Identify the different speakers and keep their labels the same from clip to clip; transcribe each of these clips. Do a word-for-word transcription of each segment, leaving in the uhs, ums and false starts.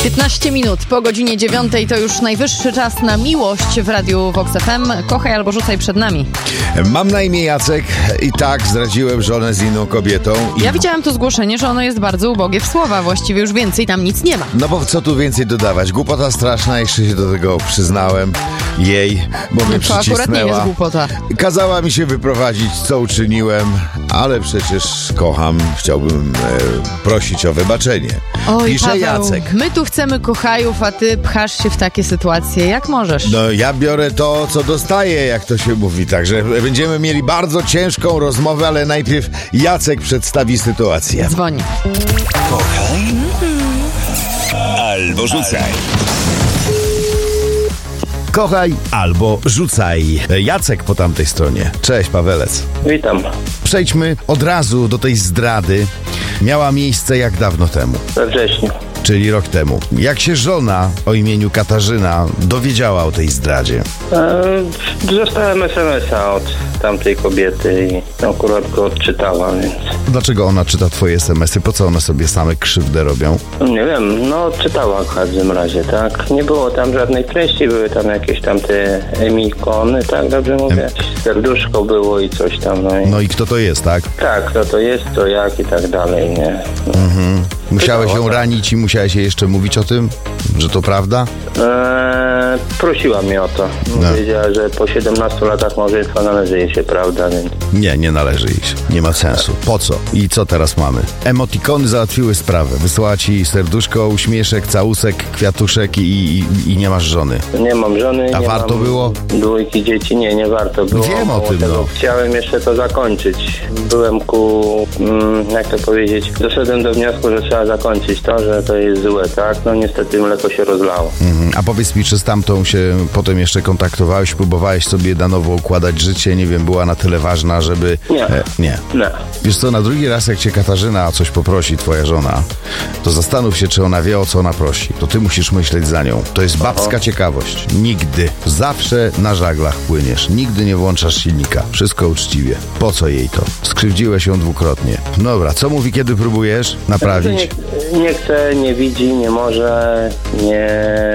Speaker 1: piętnaście minut po godzinie dziewiątej to już najwyższy czas na miłość w radiu Vox F M. Kochaj albo rzucaj przed nami.
Speaker 2: Mam na imię Jacek i tak zdradziłem żonę z inną kobietą. I...
Speaker 1: Ja widziałam to zgłoszenie, że ono jest bardzo ubogie w słowa. Właściwie już więcej tam nic nie ma.
Speaker 2: No bo co tu więcej dodawać? Głupota straszna, jeszcze się do tego przyznałem jej, bo mnie
Speaker 1: To
Speaker 2: przycisnęła.
Speaker 1: akurat nie jest głupota.
Speaker 2: Kazała mi się wyprowadzić, co uczyniłem, ale przecież kocham, chciałbym e, prosić o wybaczenie.
Speaker 1: Oj,
Speaker 2: Pisze
Speaker 1: Paweł,
Speaker 2: Jacek.
Speaker 1: my tu chcemy kochajów, a ty pchasz się w takie sytuacje. Jak możesz?
Speaker 2: No ja biorę to, co dostaję, jak to się mówi, także będziemy mieli bardzo ciężką rozmowę, ale najpierw Jacek przedstawi sytuację.
Speaker 1: Dzwoni.
Speaker 3: Kochaj albo rzucaj.
Speaker 2: Kochaj albo rzucaj. Jacek po tamtej stronie. Cześć, Pawelec.
Speaker 4: Witam.
Speaker 2: Przejdźmy od razu do tej zdrady. Miała miejsce jak dawno temu,
Speaker 4: We wrześniu.
Speaker 2: czyli rok temu. Jak się żona o imieniu Katarzyna dowiedziała o tej zdradzie?
Speaker 4: E, dostałem es em es a od tamtej kobiety i akurat go odczytała, więc
Speaker 2: Dlaczego ona czyta twoje es em esy? Po co one sobie same krzywdę robią?
Speaker 4: no nie wiem, no odczytała w każdym razie, tak? Nie było tam żadnej treści, były tam jakieś tam te emikony, tak? Dobrze mówię? Serduszko było i coś tam, no i...
Speaker 2: No i kto to jest, tak?
Speaker 4: Tak, kto to jest, to jak i tak dalej, nie? No.
Speaker 2: Musiałeś ją
Speaker 4: Pytała, tak.
Speaker 2: ranić i musiałeś jej jeszcze mówić o tym, że to prawda?
Speaker 4: Eee, prosiła mnie o to.
Speaker 2: No.
Speaker 4: Powiedziała, że po siedemnastu latach małżeństwa należy jej się prawda, więc...
Speaker 2: Nie, nie należy jej się. Nie ma sensu. Po co? I co teraz mamy? Emotikony załatwiły sprawę. Wysłała ci serduszko, uśmieszek, całusek, kwiatuszek i, i, i nie masz żony.
Speaker 4: Nie mam żony,
Speaker 2: A
Speaker 4: nie
Speaker 2: warto
Speaker 4: mam
Speaker 2: było?
Speaker 4: dwójki dzieci, nie, nie warto było.
Speaker 2: Wiem o
Speaker 4: Mało
Speaker 2: tym,
Speaker 4: tego,
Speaker 2: no.
Speaker 4: Chciałem jeszcze to zakończyć. Byłem ku, mm, jak to powiedzieć, doszedłem do wniosku, że trzeba zakończyć to, że to jest złe, tak? No niestety mleko się rozlało.
Speaker 2: Mhm. A powiedz mi, czy z tamtą się potem jeszcze kontaktowałeś, próbowałeś sobie na nowo układać życie, nie wiem, była na tyle ważna, żeby...
Speaker 4: Nie.
Speaker 2: E, nie.
Speaker 4: Nie.
Speaker 2: Wiesz co, na drugi raz jak cię Katarzyna o coś poprosi, twoja żona, to zastanów się, czy ona wie, o co ona prosi. To ty musisz myśleć za nią. To jest babska ciekawość. Nigdy. Zawsze na żaglach płyniesz. Nigdy nie włączasz silnika. Wszystko uczciwie. Po co jej to? Skrzywdziłeś ją dwukrotnie. Dobra, co mówi, kiedy próbujesz naprawić?
Speaker 4: Nie, nie chce, nie widzi, nie może, nie,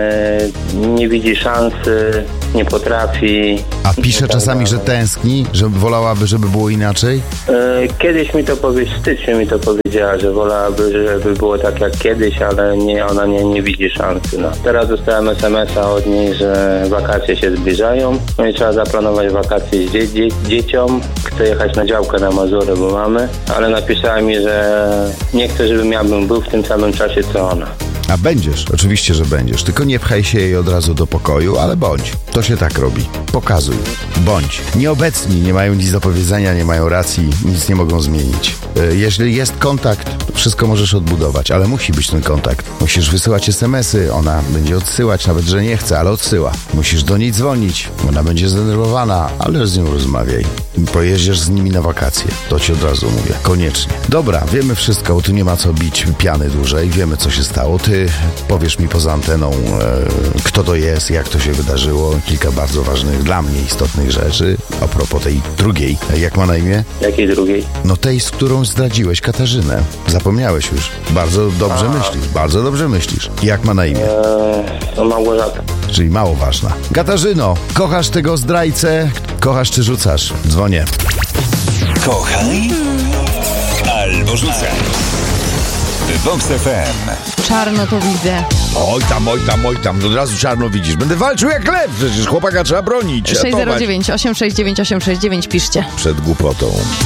Speaker 4: nie widzi szansy, nie potrafi.
Speaker 2: A pisze
Speaker 4: Tak
Speaker 2: czasami, że
Speaker 4: dalej.
Speaker 2: tęskni, że wolałaby, żeby było inaczej?
Speaker 4: E, Kiedyś mi to powie, w styczniu mi to powiedziała, że wolałaby, żeby było tak jak kiedyś, ale nie, ona nie, nie widzi szansy. No. Teraz dostałem es em es a od niej, że wakacje się zbliżają, no i trzeba zaplanować wakacje z dzie- dzie- dzieciom. Chcę jechać na działkę na Mazury, bo mamy, ale napisała mi, że nie chce, żebym ja bym był w tym samym czasie co ona.
Speaker 2: A będziesz, oczywiście, że będziesz. Tylko nie pchaj się jej od razu do pokoju, ale bądź. To się tak robi. Pokazuj. Bądź. Nieobecni, nie mają nic do powiedzenia, nie mają racji, nic nie mogą zmienić. E, Jeśli jest kontakt, wszystko możesz odbudować, ale musi być ten kontakt. Musisz wysyłać es em esy, ona będzie odsyłać, nawet że nie chce, ale odsyła. Musisz do niej dzwonić, ona będzie zdenerwowana, ale z nią rozmawiaj. Pojeździesz z nimi na wakacje. To ci od razu mówię. Koniecznie. Dobra, wiemy wszystko, bo tu nie ma co bić piany dłużej. Wiemy, co się stało. Ty powiesz mi poza anteną, e, kto to jest, jak to się wydarzyło. Kilka bardzo ważnych, dla mnie istotnych rzeczy. A propos tej drugiej. Jak ma na imię?
Speaker 4: Jakiej drugiej?
Speaker 2: No tej, z którą zdradziłeś Katarzynę. Zapomniałeś już. Bardzo dobrze
Speaker 4: A.
Speaker 2: myślisz, bardzo dobrze myślisz. Jak ma na imię?
Speaker 4: Eee, no Małgorzata.
Speaker 2: Czyli mało ważna. Katarzyno, kochasz tego zdrajcę? Kochasz czy rzucasz? Dzwonię.
Speaker 3: Kochaj albo rzucaj. Vox F M.
Speaker 1: Czarno to widzę.
Speaker 2: Oj tam, oj tam, oj tam, od razu czarno widzisz. Będę walczył jak lew, przecież chłopaka trzeba bronić.
Speaker 1: sześć zero
Speaker 2: ratować
Speaker 1: dziewięć osiem sześć dziewięć osiem sześć dziewięć piszcie.
Speaker 2: przed głupotą.